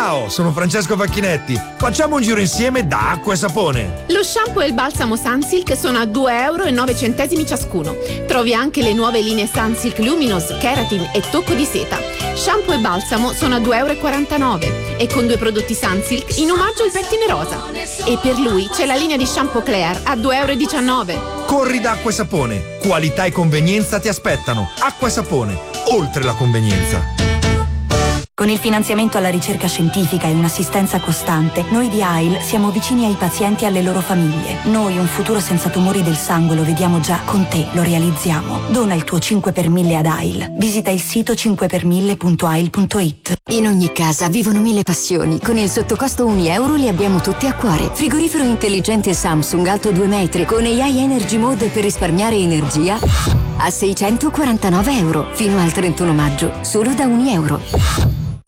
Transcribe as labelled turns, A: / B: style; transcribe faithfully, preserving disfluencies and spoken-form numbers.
A: Ciao, sono Francesco Facchinetti. Facciamo un giro insieme da Acqua e Sapone.
B: Lo shampoo e il balsamo Sunsilk sono a due euro e nove centesimi ciascuno. Trovi anche le nuove linee Sunsilk Luminous, Keratin e Tocco di Seta. Shampoo e balsamo sono a due euro e quarantanove e con due prodotti Sunsilk in omaggio al pettine rosa. E per lui c'è la linea di shampoo Claire a due euro e diciannove.
A: Corri da Acqua e Sapone. Qualità e convenienza ti aspettano. Acqua e Sapone, oltre la convenienza.
C: Con il finanziamento alla ricerca scientifica e un'assistenza costante, noi di A I L siamo vicini ai pazienti e alle loro famiglie. Noi un futuro senza tumori del sangue lo vediamo già, con te lo realizziamo. Dona il tuo cinque per mille ad A I L. Visita il sito cinque per mille punto a i l punto i t.
D: In ogni casa vivono mille passioni. Con il sottocosto un euro li abbiamo tutte a cuore. Frigorifero intelligente Samsung alto due metri con A I Energy Mode per risparmiare energia a seicentoquarantanove euro fino al trentuno maggio, solo da un euro.